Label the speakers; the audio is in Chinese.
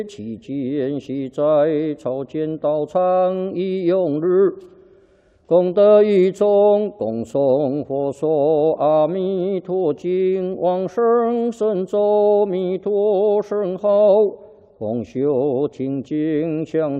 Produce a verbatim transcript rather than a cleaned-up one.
Speaker 1: 期间系在草间道场一用日，功德一众，共诵佛说阿弥陀经，往生神咒弥陀圣号，共修听经相。